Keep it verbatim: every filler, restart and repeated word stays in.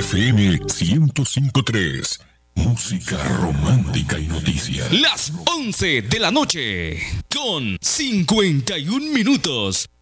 F M ciento cinco punto tres. Música romántica y noticias. Las once de la noche, con cincuenta y un minutos.